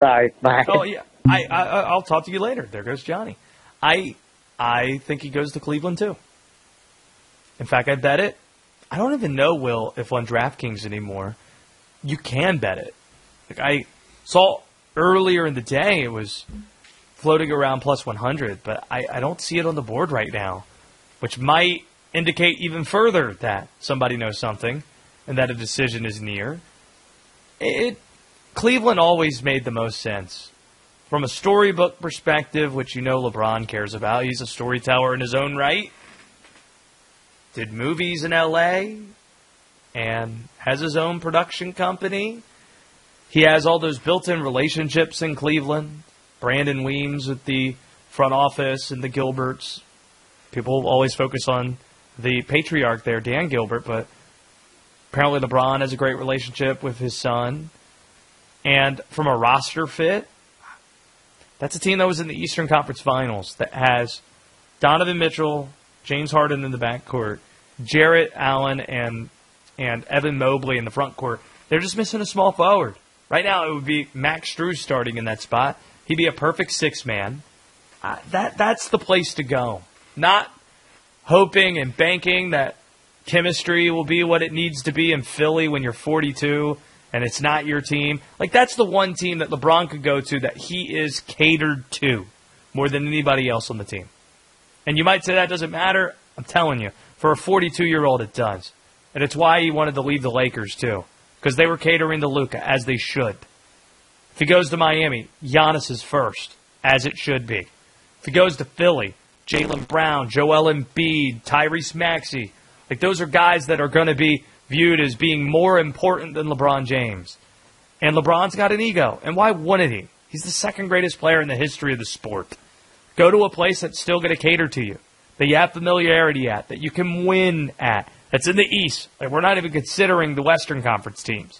Sorry, bye. Oh, yeah. I'll talk to you later. There goes Johnny. I think he goes to Cleveland, too. In fact, I bet it. I don't even know, Will, if on DraftKings anymore, you can bet it. Like I saw earlier in the day, it was floating around plus 100, but I don't see it on the board right now, which might indicate even further that somebody knows something and that a decision is near. Cleveland always made the most sense. From a storybook perspective, which you know LeBron cares about, he's a storyteller in his own right. Did movies in L.A. and has his own production company. He has all those built-in relationships in Cleveland. Brandon Weems with the front office and the Gilberts. People always focus on the patriarch there, Dan Gilbert, but apparently LeBron has a great relationship with his son. And from a roster fit, that's a team that was in the Eastern Conference Finals that has Donovan Mitchell, James Harden in the backcourt, Jarrett Allen, and Evan Mobley in the front court. They're just missing a small forward. Right now it would be Max Strus starting in that spot. He'd be a perfect six-man. That's the place to go. Not hoping and banking that chemistry will be what it needs to be in Philly when you're 42 and it's not your team. Like, that's the one team that LeBron could go to that he is catered to more than anybody else on the team. And you might say that doesn't matter. I'm telling you, for a 42-year-old, it does. And it's why he wanted to leave the Lakers, too, because they were catering to Luka, as they should. If he goes to Miami, Giannis is first, as it should be. If he goes to Philly, Jaylen Brown, Joel Embiid, Tyrese Maxey. Like, those are guys that are going to be viewed as being more important than LeBron James. And LeBron's got an ego. And why wouldn't he? He's the second greatest player in the history of the sport. Go to a place that's still going to cater to you, that you have familiarity at, that you can win at, that's in the East. Like, we're not even considering the Western Conference teams.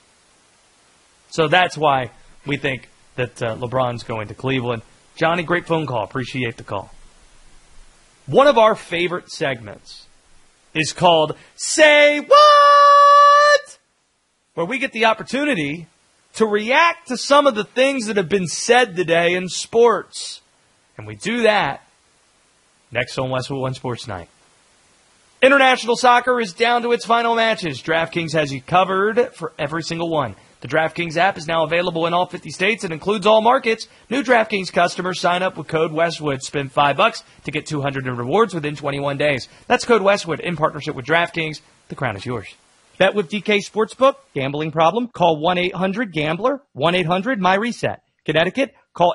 So that's why we think that LeBron's going to Cleveland. Johnny, great phone call. Appreciate the call. One of our favorite segments is called Say What? Where we get the opportunity to react to some of the things that have been said today in sports. And we do that next on Westwood One Sports Night. International soccer is down to its final matches. DraftKings has you covered for every single one. The DraftKings app is now available in all 50 states and includes all markets. New DraftKings customers sign up with code Westwood. Spend $5 to get $200 in rewards within 21 days. That's code Westwood in partnership with DraftKings. The crown is yours. Bet with DK Sportsbook. Gambling problem? Call 1-800-GAMBLER. 1-800-MyReset. Connecticut? Call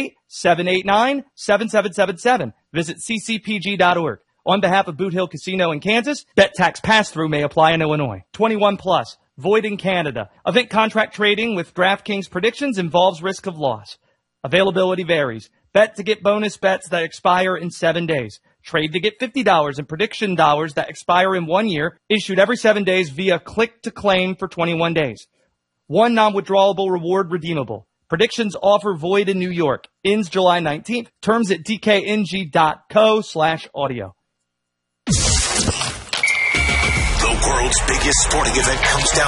888-789-7777. Visit ccpg.org. On behalf of Boot Hill Casino in Kansas, bet tax pass-through may apply in Illinois. 21 plus. Void in Canada. Event contract trading with DraftKings predictions involves risk of loss. Availability varies. Bet to get bonus bets that expire in 7 days. Trade to get $50 in prediction dollars that expire in 1 year. Issued every 7 days via click to claim for 21 days. One non-withdrawable reward redeemable. Predictions offer void in New York. Ends July 19th. Terms at dkng.co/audio. The world's biggest sporting event comes down